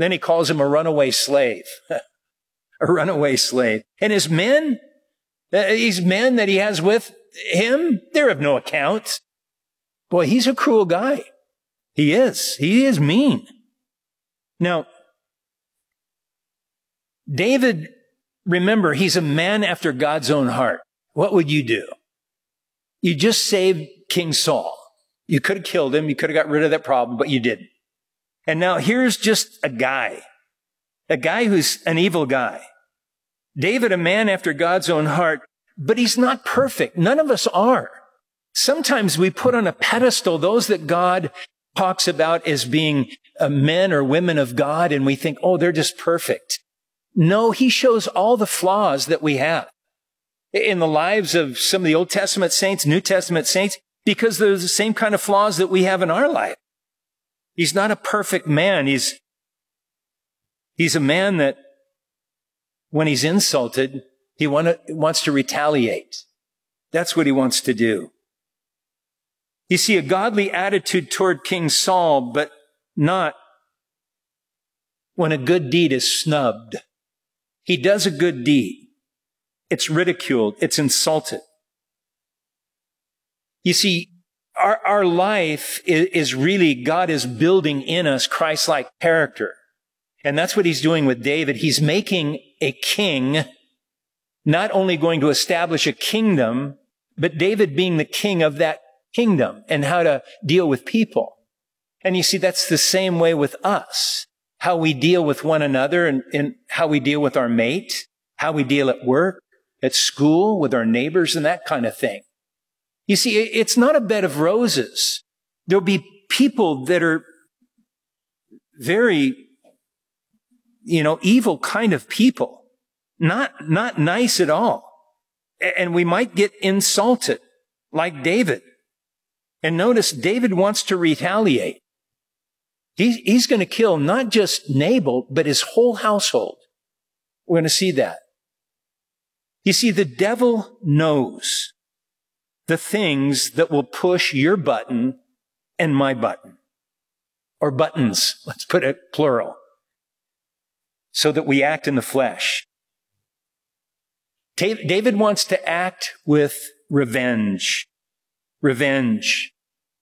Then he calls him a runaway slave. A runaway slave. And his men, these men that he has with him, they're of no account. Boy, he's a cruel guy. He is. He is mean. Now, David, remember, he's a man after God's own heart. What would you do? You just saved King Saul. You could have killed him. You could have got rid of that problem, but you didn't. And now here's just a guy who's an evil guy. David, a man after God's own heart, but he's not perfect. None of us are. Sometimes we put on a pedestal those that God talks about as being men or women of God, and we think, oh, they're just perfect. No, he shows all the flaws that we have in the lives of some of the Old Testament saints, New Testament saints, because they're the same kind of flaws that we have in our life. He's not a perfect man. He's a man that when he's insulted, he wants to retaliate. That's what he wants to do. You see a godly attitude toward King Saul, but not when a good deed is snubbed. He does a good deed. It's ridiculed. It's insulted. You see, our life is really, God is building in us Christ-like character. And that's what he's doing with David. He's making a king, not only going to establish a kingdom, but David being the king of that kingdom and how to deal with people. And you see, that's the same way with us. How we deal with one another and how we deal with our mate, how we deal at work, at school, with our neighbors and that kind of thing. You see, it's not a bed of roses. There'll be people that are very, evil kind of people. Not nice at all. And we might get insulted like David. And notice David wants to retaliate. He's going to kill not just Nabal, but his whole household. We're going to see that. You see, the devil knows the things that will push your button and my button. Or buttons, let's put it plural. So that we act in the flesh. David wants to act with revenge. Revenge.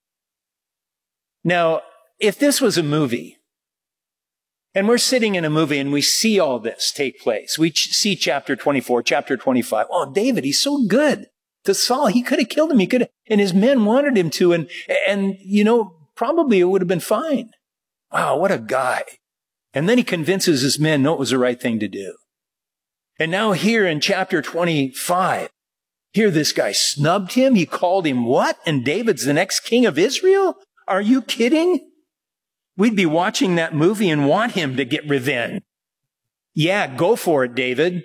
Now, if this was a movie, and we're sitting in a movie and we see all this take place, we see chapter 24, chapter 25. Oh, David, he's so good to Saul. He could have killed him. And his men wanted him to. And probably it would have been fine. Wow, what a guy. And then he convinces his men, no, it was the right thing to do. And now here in chapter 25, here this guy snubbed him. He called him what? And David's the next king of Israel? Are you kidding? We'd be watching that movie and want him to get revenge. Yeah, go for it, David.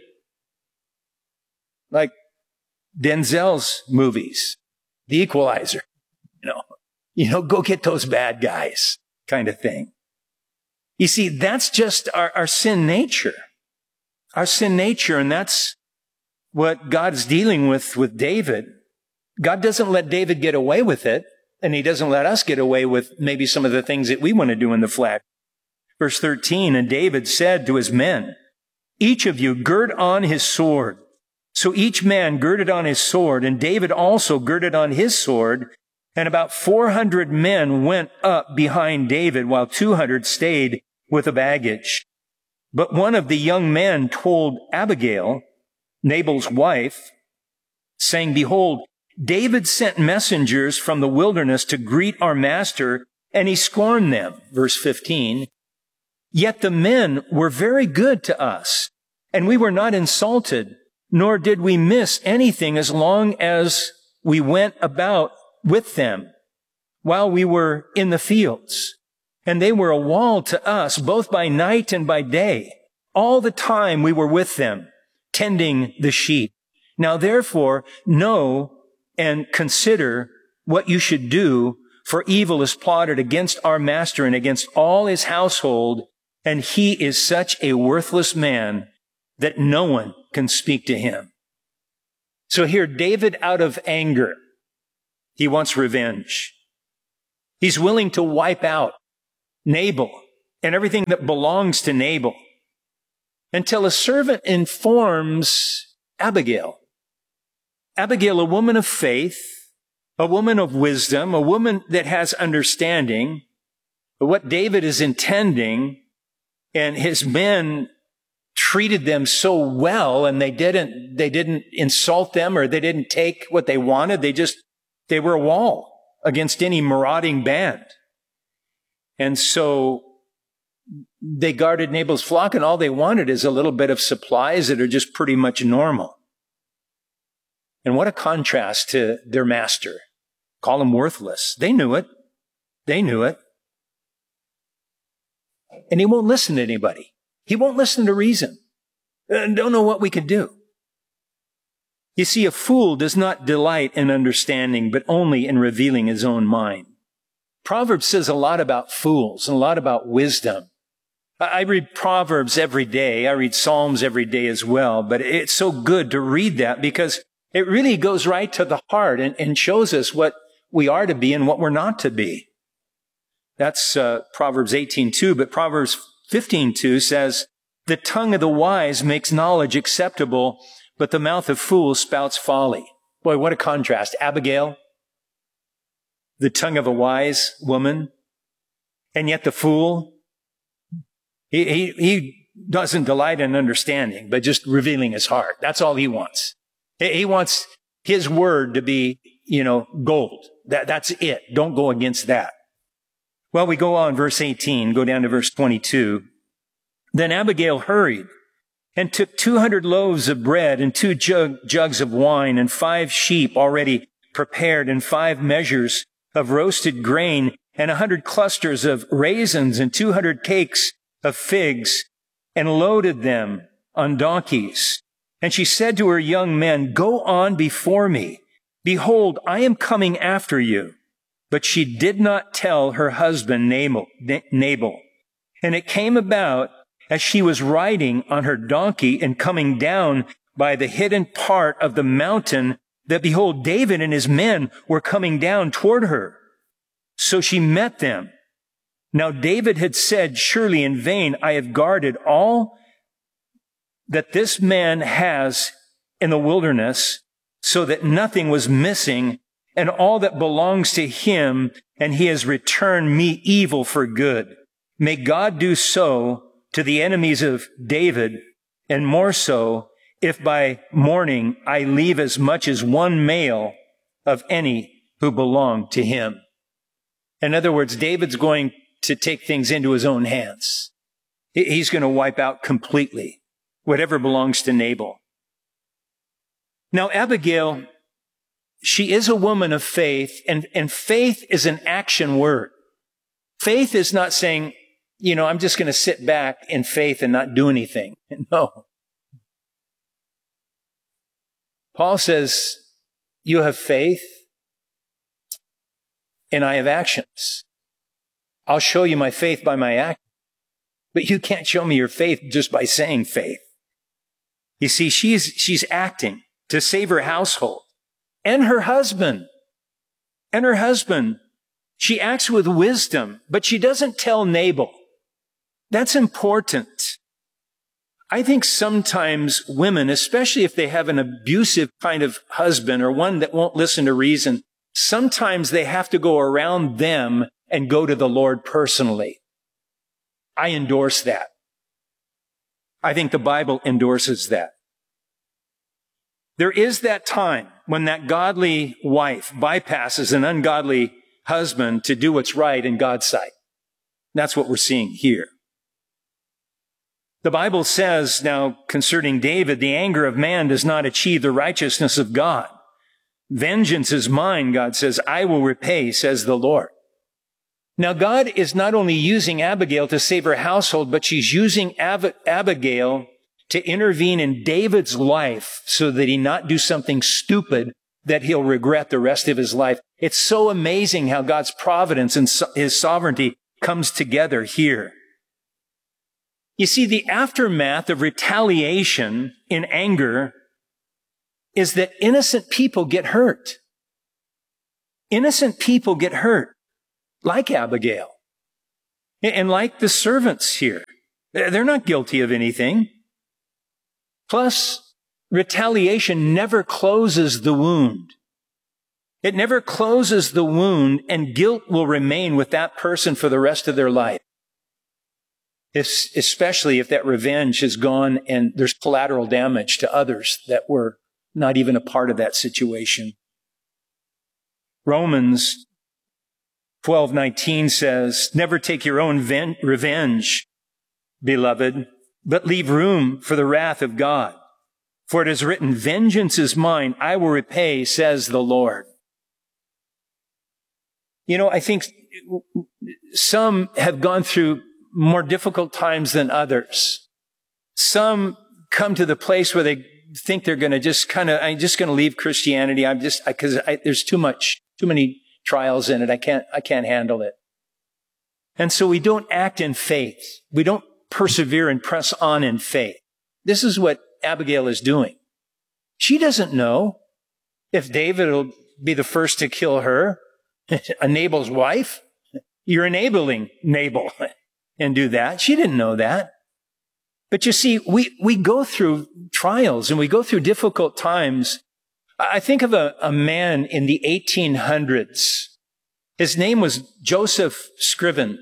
Like Denzel's movies, The Equalizer. Go get those bad guys kind of thing. You see, that's just our sin nature. Our sin nature, and that's what God's dealing with David. God doesn't let David get away with it, and he doesn't let us get away with maybe some of the things that we want to do in the flesh. Verse 13, and David said to his men, each of you gird on his sword. So each man girded on his sword, and David also girded on his sword, and about 400 men went up behind David, while 200 stayed with the baggage. But one of the young men told Abigail, Nabal's wife, saying, behold, David sent messengers from the wilderness to greet our master, and he scorned them. Verse 15. Yet the men were very good to us, and we were not insulted, nor did we miss anything as long as we went about with them while we were in the fields. And they were a wall to us, both by night and by day. All the time we were with them, tending the sheep. Now therefore, know and consider what you should do, for evil is plotted against our master and against all his household, and he is such a worthless man that no one can speak to him. So here, David, out of anger, he wants revenge. He's willing to wipe out Nabal and everything that belongs to Nabal, until a servant informs Abigail. Abigail, a woman of faith, a woman of wisdom, a woman that has understanding of what David is intending, and his men treated them so well, and they didn't insult them, or they didn't take what they wanted. They were a wall against any marauding band. And so they guarded Nabal's flock, and all they wanted is a little bit of supplies that are just pretty much normal. And what a contrast to their master. Call him worthless. They knew it. They knew it. And he won't listen to anybody. He won't listen to reason. And don't know what we could do. You see, a fool does not delight in understanding, but only in revealing his own mind. Proverbs says a lot about fools and a lot about wisdom. I read Proverbs every day. I read Psalms every day as well. But it's so good to read that because it really goes right to the heart and shows us what we are to be and what we're not to be. That's Proverbs 18:2, but Proverbs 15:2 says, "The tongue of the wise makes knowledge acceptable, but the mouth of fools spouts folly." Boy, what a contrast. Abigail, the tongue of a wise woman, and yet the fool, he doesn't delight in understanding, but just revealing his heart. That's all he wants. He wants his word to be, gold. That's it. Don't go against that. Well, we go on, verse 18, go down to verse 22. Then Abigail hurried and took 200 loaves of bread and 2 jugs of wine and 5 sheep already prepared and 5 measures of roasted grain and 100 clusters of raisins and 200 cakes of figs, and loaded them on donkeys. And she said to her young men, "Go on before me. Behold, I am coming after you." But she did not tell her husband Nabal. And it came about, as she was riding on her donkey and coming down by the hidden part of the mountain, that behold, David and his men were coming down toward her. So she met them. Now David had said, "Surely in vain I have guarded all that this man has in the wilderness, so that nothing was missing, and all that belongs to him, and he has returned me evil for good. May God do so to the enemies of David, and more so, if by morning I leave as much as one male of any who belong to him." In other words, David's going to take things into his own hands. He's going to wipe out completely whatever belongs to Nabal. Now, Abigail, she is a woman of faith, and faith is an action word. Faith is not saying, I'm just going to sit back in faith and not do anything. No. Paul says, you have faith and I have actions. I'll show you my faith by my action. But you can't show me your faith just by saying faith. You see, she's acting to save her household and her husband. And her husband, she acts with wisdom, but she doesn't tell Nabal. That's important. I think sometimes women, especially if they have an abusive kind of husband or one that won't listen to reason, sometimes they have to go around them and go to the Lord personally. I endorse that. I think the Bible endorses that. There is that time when that godly wife bypasses an ungodly husband to do what's right in God's sight. That's what we're seeing here. The Bible says now concerning David, the anger of man does not achieve the righteousness of God. Vengeance is mine, God says, I will repay, says the Lord. Now, God is not only using Abigail to save her household, but she's using Abigail to intervene in David's life so that he not do something stupid that he'll regret the rest of his life. It's so amazing how God's providence and his sovereignty comes together here. You see, the aftermath of retaliation in anger is that innocent people get hurt. Innocent people get hurt, like Abigail. And like the servants here, they're not guilty of anything. Plus, retaliation never closes the wound. It never closes the wound, and guilt will remain with that person for the rest of their life. Especially if that revenge is gone and there's collateral damage to others that were not even a part of that situation. Romans 12:19 says, "Never take your own revenge, beloved, but leave room for the wrath of God. For it is written, 'Vengeance is mine, I will repay,' says the Lord." You know, I think some have gone through more difficult times than others. Some come to the place where they think they're going to I'm just going to leave Christianity. Because there's too many trials in it. I can't handle it. And so we don't act in faith. We don't persevere and press on in faith. This is what Abigail is doing. She doesn't know if David will be the first to kill her, Nabal's wife. You're enabling Nabal and do that. She didn't know that. But you see, we go through trials and we go through difficult times. I think of a man in the 1800s. His name was Joseph Scriven.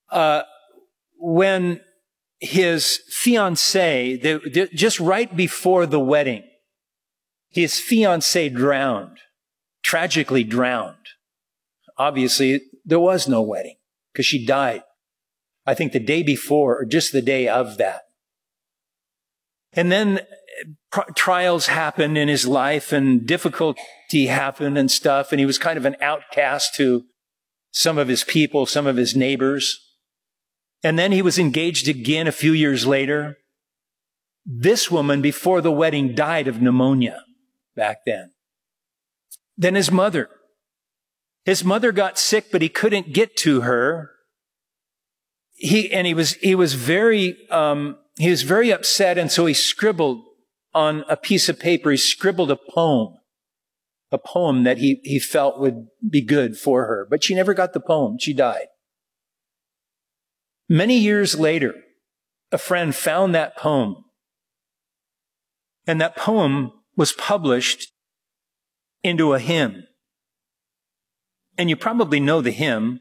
When his fiancée, just right before the wedding, his fiancée drowned, tragically drowned. Obviously, there was no wedding because she died, I think the day before or just the day of that. And then trials happened in his life and difficulty happened and stuff. And he was kind of an outcast to some of his people, some of his neighbors. And then he was engaged again a few years later. This woman, before the wedding, died of pneumonia back then. Then his mother got sick, but he couldn't get to her. He was very upset, and so he scribbled on a piece of paper. He scribbled a poem that he felt would be good for her. But she never got the poem. She died. Many years later, a friend found that poem, and that poem was published into a hymn. And you probably know the hymn.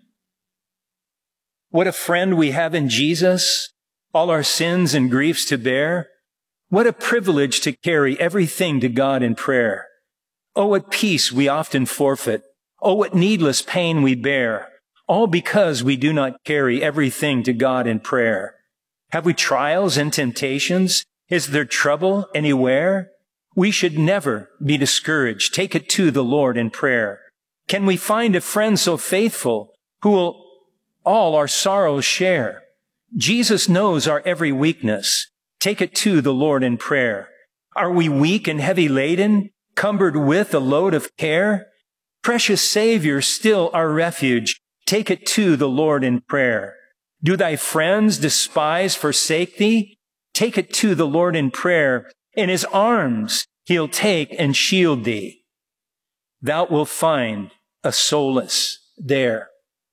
What a friend we have in Jesus, all our sins and griefs to bear. What a privilege to carry everything to God in prayer. Oh, what peace we often forfeit. Oh, what needless pain we bear. All because we do not carry everything to God in prayer. Have we trials and temptations? Is there trouble anywhere? We should never be discouraged. Take it to the Lord in prayer. Can we find a friend so faithful who will all our sorrows share? Jesus knows our every weakness. Take it to the Lord in prayer. Are we weak and heavy laden, cumbered with a load of care? Precious Savior, still our refuge. Take it to the Lord in prayer. Do thy friends despise, forsake thee? Take it to the Lord in prayer. In his arms he'll take and shield thee. Thou wilt find a solace there.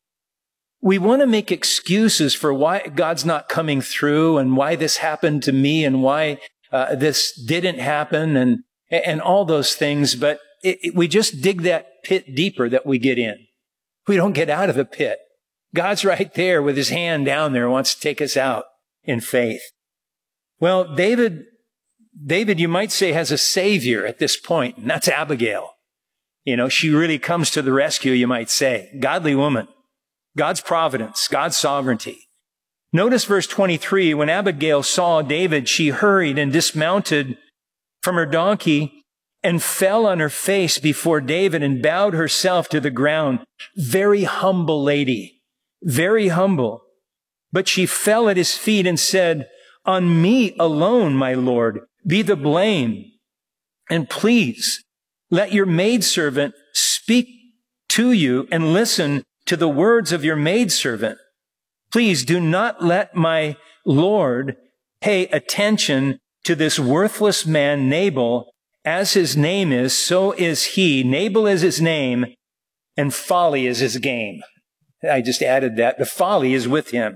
We want to make excuses for why God's not coming through and why this happened to me and why this didn't happen and all those things. But we just dig that pit deeper that we get in. We don't get out of the pit. God's right there with his hand down there, wants to take us out in faith. Well, David, you might say, has a savior at this point, and that's Abigail. You know, she really comes to the rescue, you might say. Godly woman. God's providence, God's sovereignty. Notice verse 23, when Abigail saw David, she hurried and dismounted from her donkey and fell on her face before David and bowed herself to the ground. Very humble lady, very humble. But she fell at his feet and said, "On me alone, my Lord, be the blame. And please let your maidservant speak to you and listen to the words of your maidservant. Please do not let my Lord pay attention to this worthless man Nabal. As his name is, so is he. Nabal is his name, and folly is his game." I just added that. The folly is with him.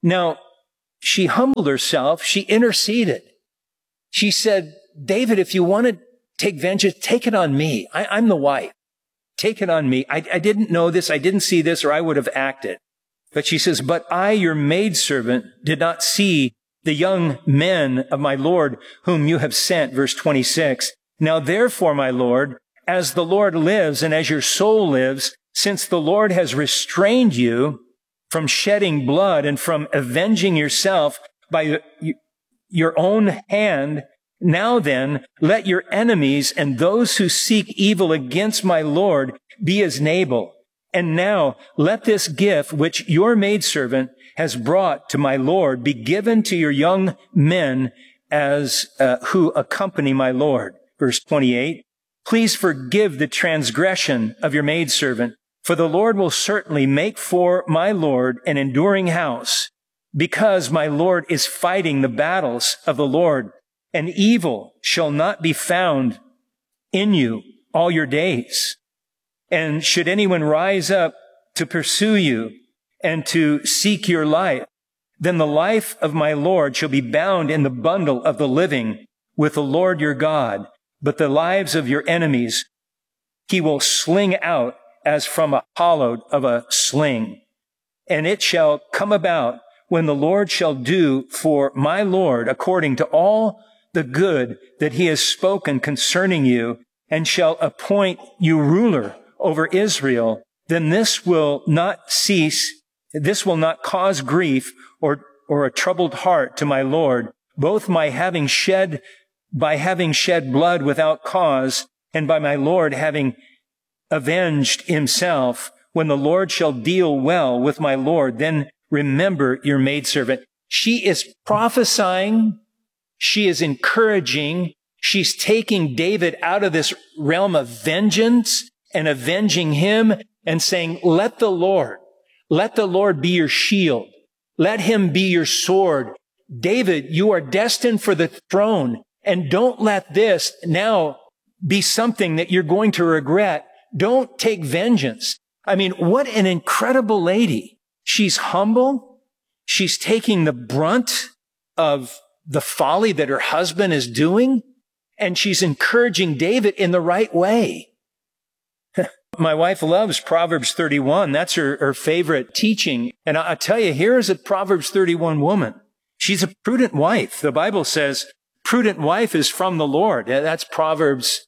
Now, she humbled herself. She interceded. She said, David, if you want to take vengeance, take it on me. I'm the wife. Take it on me. I didn't know this. I didn't see this, or I would have acted. But she says, but I, your maidservant, did not see the young men of my Lord whom you have sent. Verse 26. Now therefore, my Lord, as the Lord lives and as your soul lives, since the Lord has restrained you from shedding blood and from avenging yourself by your own hand, now then, let your enemies and those who seek evil against my Lord be as Nabal. And now let this gift which your maidservant has brought to my Lord be given to your young men as who accompany my Lord. Verse 28. Please forgive the transgression of your maidservant, for the Lord will certainly make for my Lord an enduring house, because my Lord is fighting the battles of the Lord, and evil shall not be found in you all your days. And should anyone rise up to pursue you and to seek your life, then the life of my Lord shall be bound in the bundle of the living with the Lord your God. But the lives of your enemies he will sling out as from a hollow of a sling. And it shall come about when the Lord shall do for my Lord according to all the good that he has spoken concerning you, and shall appoint you ruler over Israel, then this will not cease, this will not cause grief or a troubled heart to my Lord, both by having shed blood without cause, and by my Lord having avenged himself. When the Lord shall deal well with my Lord, then remember your maidservant. She is prophesying. She is encouraging. She's taking David out of this realm of vengeance and avenging him and saying, let the Lord be your shield. Let him be your sword. David, you are destined for the throne, and don't let this now be something that you're going to regret. Don't take vengeance. I mean, what an incredible lady. She's humble. She's taking the brunt of the folly that her husband is doing, and she's encouraging David in the right way. My wife loves Proverbs 31. That's her favorite teaching. And I tell you, here's a Proverbs 31 woman. She's a prudent wife. The Bible says, prudent wife is from the Lord. That's Proverbs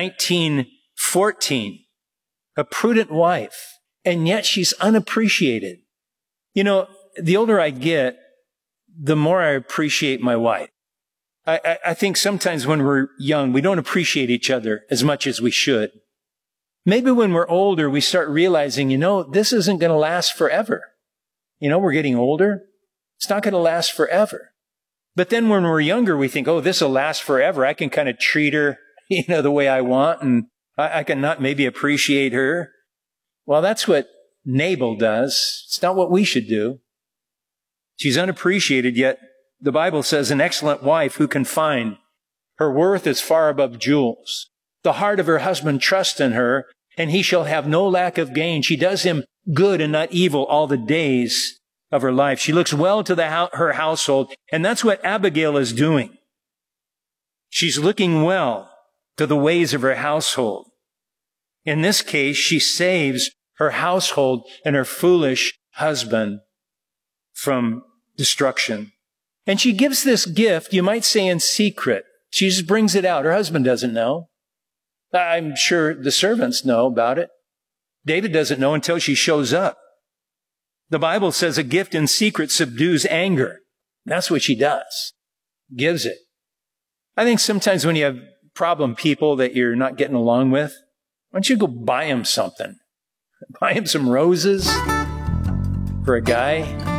19:14. A prudent wife. And yet she's unappreciated. You know, the older I get, the more I appreciate my wife. I think sometimes when we're young, we don't appreciate each other as much as we should. Maybe when we're older, we start realizing, this isn't going to last forever. We're getting older. It's not going to last forever. But then when we're younger, we think, this will last forever. I can kind of treat her, the way I want, and I can not maybe appreciate her. Well, that's what Nabal does. It's not what we should do. She's unappreciated, yet the Bible says an excellent wife who can find. Her worth is far above jewels. The heart of her husband trusts in her, and he shall have no lack of gain. She does him good and not evil all the days of her life. She looks well to her household, and that's what Abigail is doing. She's looking well to the ways of her household. In this case, she saves her household and her foolish husband from destruction. And she gives this gift, you might say in secret. She just brings it out. Her husband doesn't know. I'm sure the servants know about it. David doesn't know until she shows up. The Bible says a gift in secret subdues anger. That's what she does. Gives it. I think sometimes when you have problem people that you're not getting along with, why don't you go buy him something? Buy him some roses for a guy.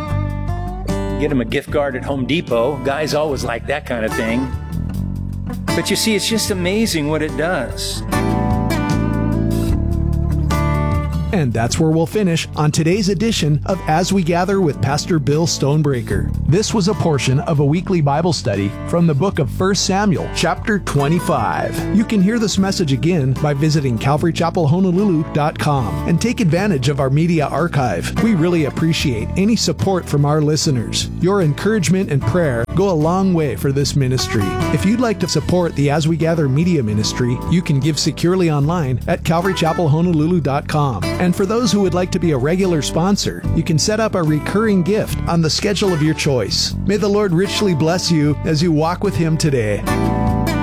Get him a gift card at Home Depot. Guys always like that kind of thing. But you see, it's just amazing what it does. And that's where we'll finish on today's edition of As We Gather with Pastor Bill Stonebreaker. This was a portion of a weekly Bible study from the book of 1 Samuel, chapter 25. You can hear this message again by visiting CalvaryChapelHonolulu.com and take advantage of our media archive. We really appreciate any support from our listeners. Your encouragement and prayer go a long way for this ministry. If you'd like to support the As We Gather media ministry, you can give securely online at CalvaryChapelHonolulu.com. And for those who would like to be a regular sponsor, you can set up a recurring gift on the schedule of your choice. May the Lord richly bless you as you walk with Him today.